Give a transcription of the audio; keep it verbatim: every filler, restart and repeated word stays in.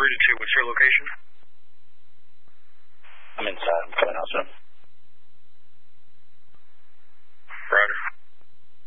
three to two, what's your location? I'm inside. I'm coming out soon.